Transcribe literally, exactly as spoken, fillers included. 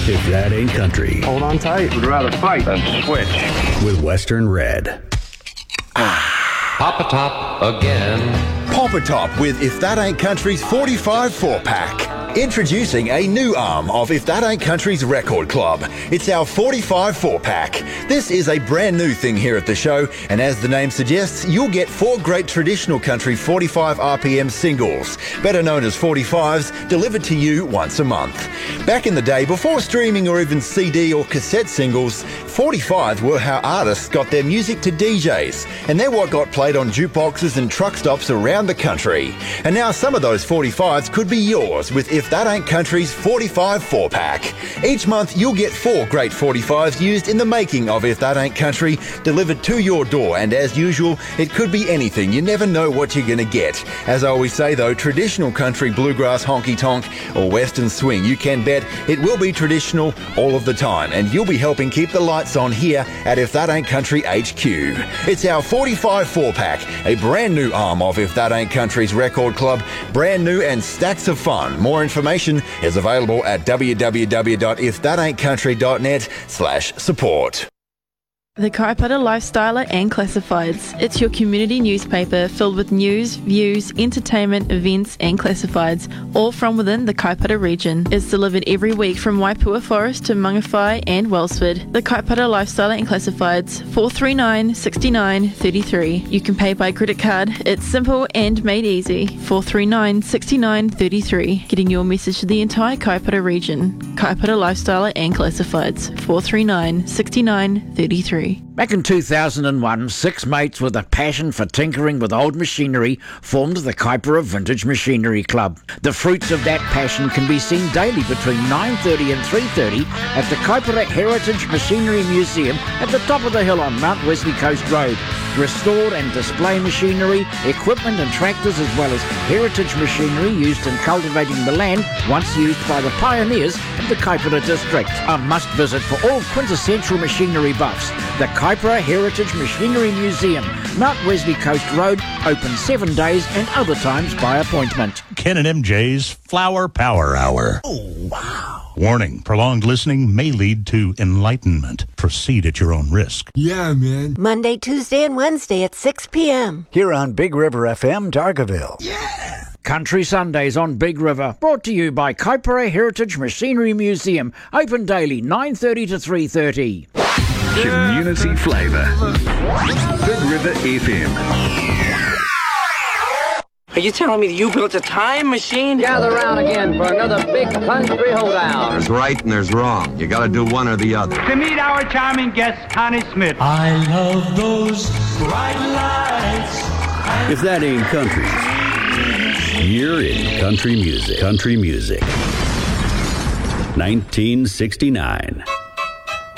If That Ain't Country. Hold on tight. Would rather fight than switch. With Western Red. Pop a Top again. Pop a Top with If That Ain't Country's forty-five four-pack. Introducing a new arm of If That Ain't Country's Record Club. It's our forty-five four-pack. This is a brand new thing here at the show, and as the name suggests, you'll get four great traditional country forty-five R P M singles, better known as forty-fives, delivered to you once a month. Back in the day, before streaming or even C D or cassette singles, forty-fives were how artists got their music to D Js, and they're what got played on jukeboxes and truck stops around the country. And now some of those forty-fives could be yours with If That Ain't Country's forty-five four-pack. Each month you'll get four great forty-fives used in the making of If That Ain't Country, delivered to your door, and as usual, it could be anything. You never know what you're going to get. As I always say though, traditional country, bluegrass, honky-tonk or western swing, you can bet it will be traditional all of the time, and you'll be helping keep the lights on here at If That Ain't Country H Q. It's our forty-five four-pack, a brand new arm of If That Ain't Country's Record Club, brand new and stacks of fun. More information is available at w w w dot if that ain't country dot net slash support. The Kaipara Lifestyler and Classifieds. It's your community newspaper filled with news, views, entertainment, events and classifieds, all from within the Kaipara region. It's delivered every week from Waipua Forest to Mangawhai and Wellsford. The Kaipara Lifestyler and Classifieds, four three nine, six nine three three. You can pay by credit card. It's simple and made easy. four three nine, six nine three three. Getting your message to the entire Kaipara region. Kaipara Lifestyler and Classifieds, four three nine, six nine three three. Back in two thousand one, six mates with a passion for tinkering with old machinery formed the Kaipara Vintage Machinery Club. The fruits of that passion can be seen daily between nine thirty and three thirty at the Kaipara Heritage Machinery Museum at the top of the hill on Mount Wesley Coast Road. Restored and display machinery, equipment and tractors, as well as heritage machinery used in cultivating the land once used by the pioneers of the Kaipara district. A must-visit for all quintessential machinery buffs. The Kaipara Heritage Machinery Museum, Mount Wesley Coast Road, open seven days and other times by appointment. Ken and M J's Flower Power Hour. Oh, wow. Warning, prolonged listening may lead to enlightenment. Proceed at your own risk. Yeah, man. Monday, Tuesday, and Wednesday at six p.m. Here on Big River F M, Dargaville. Yeah! Country Sundays on Big River, brought to you by Kaipara Heritage Machinery Museum, open daily nine thirty to three thirty. Community flavour. Big River F M. Are you telling me that you built a time machine? Gather round again for another big country hoedown. There's right and there's wrong. You gotta do one or the other. To meet our charming guest, Connie Smith. I love those bright lights. If that ain't country, you're in country music. Country music. nineteen sixty-nine.